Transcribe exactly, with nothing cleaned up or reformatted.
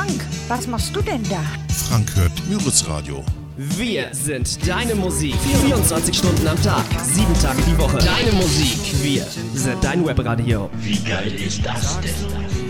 Frank, was machst du denn da? Frank hört Müritz Radio. Wir sind deine Musik. vierundzwanzig Stunden am Tag, sieben Tage die Woche. Deine Musik. Wir sind dein Webradio. Wie geil ist das denn?